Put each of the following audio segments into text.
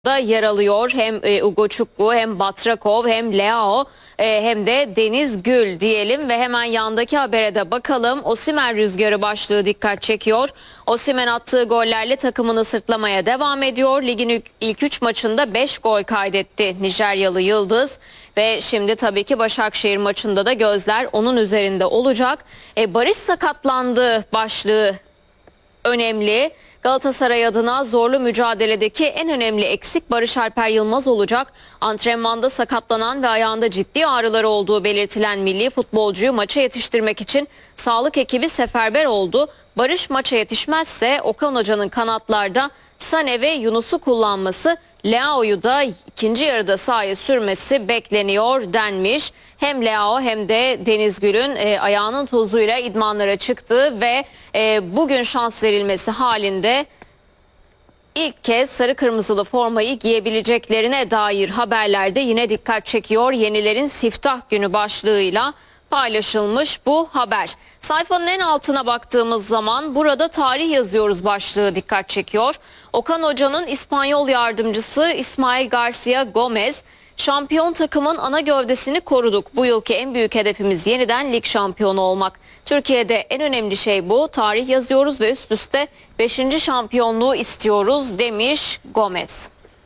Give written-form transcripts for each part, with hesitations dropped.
da yer alıyor. Hem Ugochukwu hem Batrakov hem Leao hem de Deniz Gül diyelim ve hemen yandaki habere de bakalım. Osimhen rüzgarı başlığı dikkat çekiyor. Osimhen attığı gollerle takımını sırtlamaya devam ediyor. Ligin ilk 3 maçında 5 gol kaydetti Nijeryalı Yıldız ve şimdi tabii ki Başakşehir maçında da gözler onun üzerinde olacak. Barış sakatlandı başlığı önemli. Galatasaray adına zorlu mücadeledeki en önemli eksik Barış Alper Yılmaz olacak. Antrenmanda sakatlanan ve ayağında ciddi ağrıları olduğu belirtilen milli futbolcuyu maça yetiştirmek için sağlık ekibi seferber oldu. Barış maça yetişmezse Okan Hoca'nın kanatlarda Sane ve Yunus'u kullanması, Leao'yu da ikinci yarıda sahaya sürmesi bekleniyor denmiş. Hem Leao hem de Deniz Gül'ün ayağının tozuyla idmanlara çıktı ve bugün şans verilmesi halinde ilk kez sarı kırmızılı formayı giyebileceklerine dair haberlerde yine dikkat çekiyor. Yenilerin siftah günü başlığıyla paylaşılmış bu haber. Sayfanın en altına baktığımız zaman burada tarih yazıyoruz başlığı dikkat çekiyor. Okan Hoca'nın İspanyol yardımcısı İsmail Garcia Gomez, şampiyon takımın ana gövdesini koruduk. Bu yılki en büyük hedefimiz yeniden lig şampiyonu olmak. Türkiye'de en önemli şey bu. Tarih yazıyoruz ve üst üste 5. şampiyonluğu istiyoruz demiş Gomez.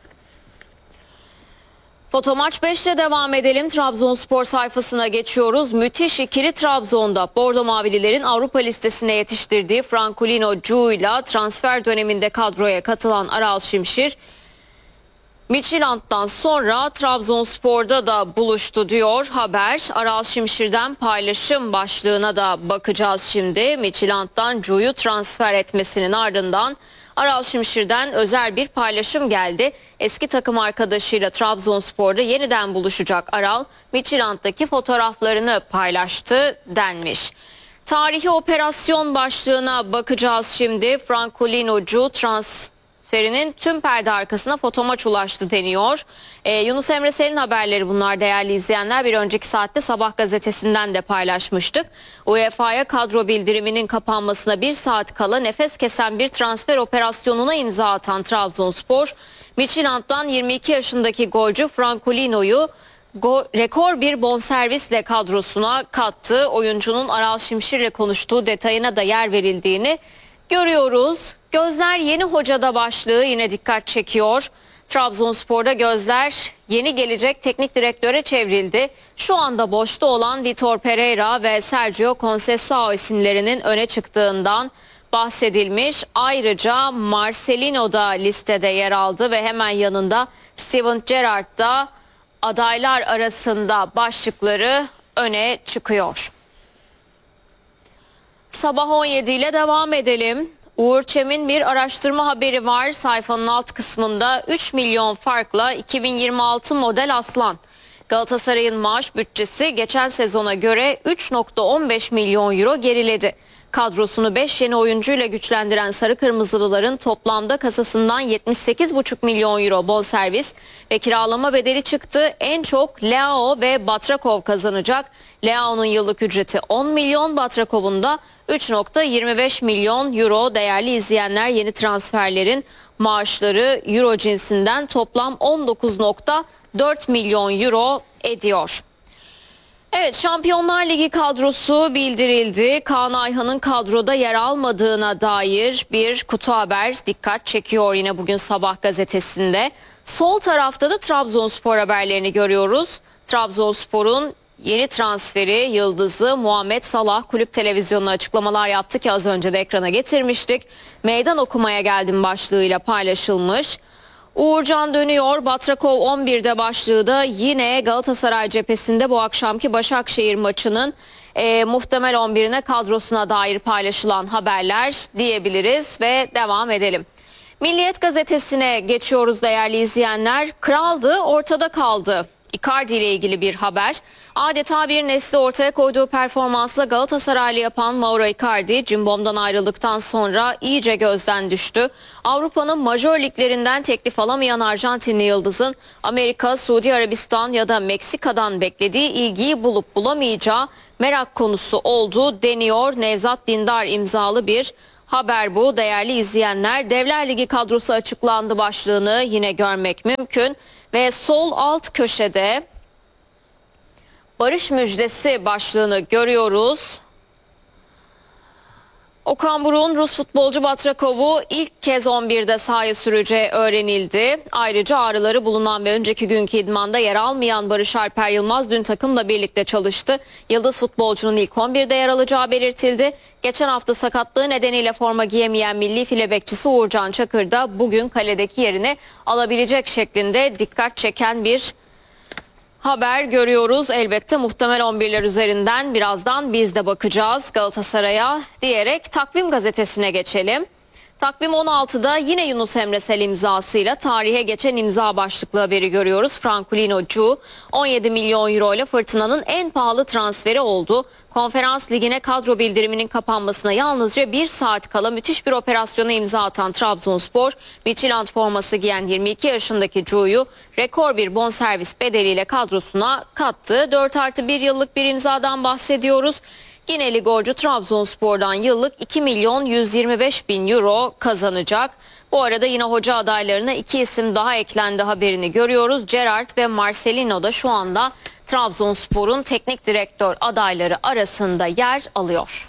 Fotomaç 5'te devam edelim. Trabzonspor sayfasına geçiyoruz. Müthiş ikili Trabzon'da. Bordo Mavililerin Avrupa listesine yetiştirdiği Francolino Cu'yla transfer döneminde kadroya katılan Aral Şimşir, Midtjylland'dan sonra Trabzonspor'da da buluştu diyor haber. Aral Şimşir'den paylaşım başlığına da bakacağız şimdi. Midtjylland'dan Cu'yu transfer etmesinin ardından Aral Şimşir'den özel bir paylaşım geldi. Eski takım arkadaşıyla Trabzonspor'da yeniden buluşacak Aral, Midtjylland'daki fotoğraflarını paylaştı denmiş. Tarihi operasyon başlığına bakacağız şimdi. Francolino Cu transferinin tüm perde arkasına fotomaç ulaştı deniyor. Yunus Emre Sel'in haberleri bunlar değerli izleyenler. Bir önceki saatte Sabah gazetesinden de paylaşmıştık. UEFA'ya kadro bildiriminin kapanmasına bir saat kala nefes kesen bir transfer operasyonuna imza atan Trabzonspor, Midtjylland'dan 22 yaşındaki golcü Francolino'yu rekor bir bonservisle kadrosuna kattı. Oyuncunun Aral Şimşir'le konuştuğu detayına da yer verildiğini görüyoruz. Gözler yeni hocada başlığı yine dikkat çekiyor. Trabzonspor'da gözler yeni gelecek teknik direktöre çevrildi. Şu anda boşta olan Vitor Pereira ve Sergio Conceição isimlerinin öne çıktığından bahsedilmiş. Ayrıca Marcelino da listede yer aldı ve hemen yanında Steven Gerrard da adaylar arasında başlıkları öne çıkıyor. Sabah 17 ile devam edelim. Uğur Çem'in bir araştırma haberi var sayfanın alt kısmında. 3 milyon farkla 2026 model Aslan. Galatasaray'ın maaş bütçesi geçen sezona göre 3,15 milyon euro geriledi. Kadrosunu 5 yeni oyuncuyla güçlendiren Sarı Kırmızılıların toplamda kasasından 78,5 milyon euro bonservis ve kiralama bedeli çıktı. En çok Leao ve Batrakov kazanacak. Leao'nun yıllık ücreti 10 milyon, Batrakov'un da 3,25 milyon euro. Değerli izleyenler, yeni transferlerin maaşları euro cinsinden toplam 19,4 milyon euro ediyor. Evet, Şampiyonlar Ligi kadrosu bildirildi. Kaan Ayhan'ın kadroda yer almadığına dair bir kutu haber dikkat çekiyor yine bugün Sabah gazetesinde. Sol tarafta da Trabzonspor haberlerini görüyoruz. Trabzonspor'un yeni transferi yıldızı Muhammed Salah kulüp televizyonuna açıklamalar yaptı ki az önce de ekrana getirmiştik. Meydan okumaya geldim başlığıyla paylaşılmış. Uğurcan dönüyor. Batrakov 11'de başlığı da yine Galatasaray cephesinde bu akşamki Başakşehir maçının muhtemel 11'ine kadrosuna dair paylaşılan haberler diyebiliriz ve devam edelim. Milliyet gazetesine geçiyoruz değerli izleyenler. Kraldı, ortada kaldı. Icardi ile ilgili bir haber. Adeta bir nesli ortaya koyduğu performansla Galatasaraylı yapan Mauro Icardi, Cimbom'dan ayrıldıktan sonra iyice gözden düştü. Avrupa'nın majör liglerinden teklif alamayan Arjantinli yıldızın Amerika, Suudi Arabistan ya da Meksika'dan beklediği ilgiyi bulup bulamayacağı merak konusu oldu deniyor. Nevzat Dindar imzalı bir Haber bu değerli izleyenler. Devler Ligi kadrosu açıklandı başlığını yine görmek mümkün. Ve sol alt köşede barış müjdesi başlığını görüyoruz. Okan Buruk'un Rus futbolcu Batrakov'u ilk kez 11'de sahaya süreceği öğrenildi. Ayrıca ağrıları bulunan ve önceki günkü idmanda yer almayan Barış Alper Yılmaz dün takımla birlikte çalıştı. Yıldız futbolcunun ilk 11'de yer alacağı belirtildi. Geçen hafta sakatlığı nedeniyle forma giyemeyen milli file bekçisi Uğurcan Çakır da bugün kaledeki yerini alabilecek şeklinde dikkat çeken bir haber görüyoruz. Elbette muhtemel 11'ler üzerinden birazdan biz de bakacağız Galatasaray'a diyerek Takvim gazetesine geçelim. Takvim 16'da yine Yunus Emre Sel imzasıyla tarihe geçen imza başlıklı haberi görüyoruz. Francolino Cu 17 milyon euro ile Fırtına'nın en pahalı transferi oldu. Konferans Ligi'ne kadro bildiriminin kapanmasına yalnızca 1 saat kala müthiş bir operasyona imza atan Trabzonspor, Midtjylland forması giyen 22 yaşındaki Cu'yu rekor bir bonservis bedeliyle kadrosuna kattı. 4+1 yıllık bir imzadan bahsediyoruz. Gineli golcü Trabzonspor'dan yıllık 2 milyon 125 bin euro kazanacak. Bu arada yine hoca adaylarına 2 isim daha eklendi haberini görüyoruz. Gerrard ve Marcelino da şu anda Trabzonspor'un teknik direktör adayları arasında yer alıyor.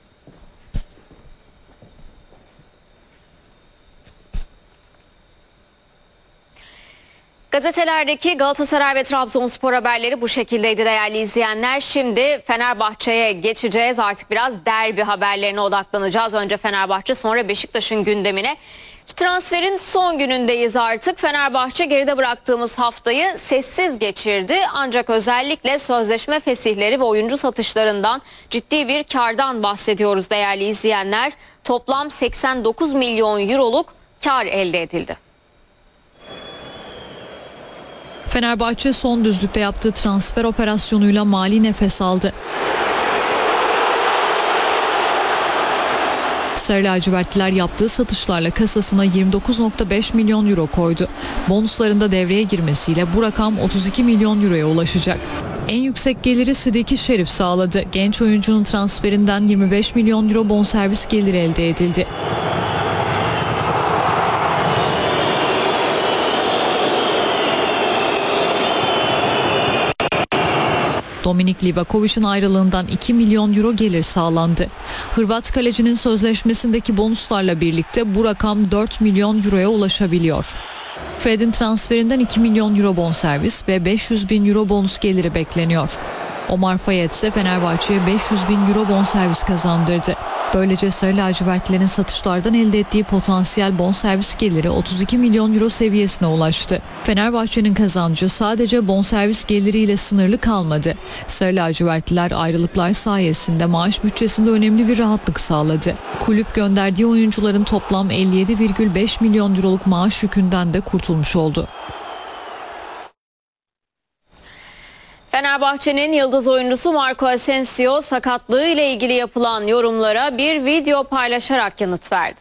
Gazetelerdeki Galatasaray ve Trabzonspor haberleri bu şekildeydi değerli izleyenler. Şimdi Fenerbahçe'ye geçeceğiz. Artık biraz derbi haberlerine odaklanacağız. Önce Fenerbahçe, sonra Beşiktaş'ın gündemine. Transferin son günündeyiz artık. Fenerbahçe geride bıraktığımız haftayı sessiz geçirdi. Ancak özellikle sözleşme fesihleri ve oyuncu satışlarından ciddi bir kardan bahsediyoruz değerli izleyenler. Toplam 89 milyon euroluk kar elde edildi. Fenerbahçe son düzlükte yaptığı transfer operasyonuyla mali nefes aldı. Sarı lacivertliler yaptığı satışlarla kasasına 29,5 milyon euro koydu. Bonusların da devreye girmesiyle bu rakam 32 milyon euroya ulaşacak. En yüksek geliri Sidiki Şerif sağladı. Genç oyuncunun transferinden 25 milyon euro bonservis geliri elde edildi. Dominik Livakovic'in ayrılığından 2 milyon euro gelir sağlandı. Hırvat kalecinin sözleşmesindeki bonuslarla birlikte bu rakam 4 milyon euroya ulaşabiliyor. Fred'in transferinden 2 milyon euro bonservis ve 500 bin euro bonus geliri bekleniyor. Omar Fayet ise Fenerbahçe'ye 500 bin euro bonservis kazandırdı. Böylece Sarı lacivertlilerin satışlardan elde ettiği potansiyel bonservis geliri 32 milyon euro seviyesine ulaştı. Fenerbahçe'nin kazancı sadece bonservis geliriyle sınırlı kalmadı. Sarı lacivertliler ayrılıklar sayesinde maaş bütçesinde önemli bir rahatlık sağladı. Kulüp gönderdiği oyuncuların toplam 57,5 milyon euroluk maaş yükünden de kurtulmuş oldu. Fenerbahçe'nin yıldız oyuncusu Marco Asensio sakatlığı ile ilgili yapılan yorumlara bir video paylaşarak yanıt verdi.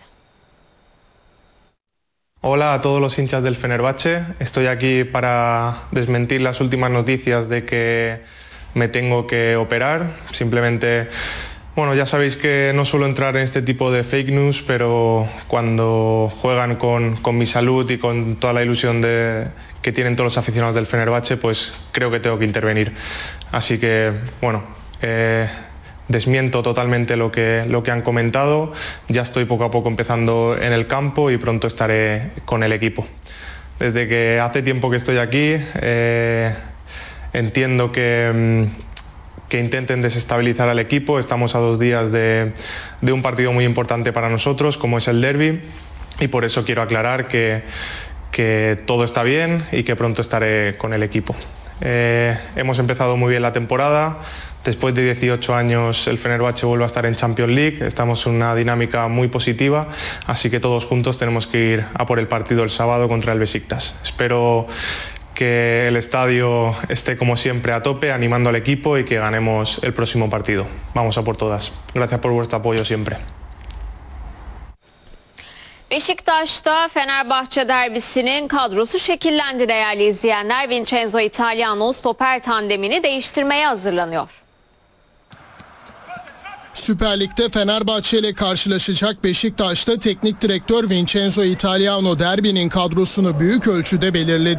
Hola a todos los hinchas del Fenerbahçe. Estoy aquí para desmentir las últimas noticias de que me tengo que operar. Simplemente, bueno, ya sabéis que no suelo entrar en este tipo de fake news, pero cuando juegan con mi salud y con toda la ilusión que tienen todos los aficionados del Fenerbahçe, pues creo que tengo que intervenir. Así que, bueno, desmiento totalmente lo que han comentado. Ya estoy poco a poco empezando en el campo y pronto estaré con el equipo. Desde que hace tiempo que estoy aquí, entiendo que intenten desestabilizar al equipo. Estamos a 2 días de un partido muy importante para nosotros, como es el derbi, y por eso quiero aclarar que todo está bien y que pronto estaré con el equipo. Hemos empezado muy bien la temporada. Después de 18 años el Fenerbahçe vuelve a estar en Champions League. Estamos en una dinámica muy positiva, así que todos juntos tenemos que ir a por el partido el sábado contra el Beşiktaş. Espero que el estadio esté como siempre a tope, animando al equipo y que ganemos el próximo partido. Vamos a por todas. Gracias por vuestro apoyo siempre. Beşiktaş'ta Fenerbahçe derbisinin kadrosu şekillendi değerli izleyenler. Vincenzo Italiano stoper tandemini değiştirmeye hazırlanıyor. Süper Lig'de Fenerbahçe ile karşılaşacak Beşiktaş'ta teknik direktör Vincenzo Italiano derbinin kadrosunu büyük ölçüde belirledi.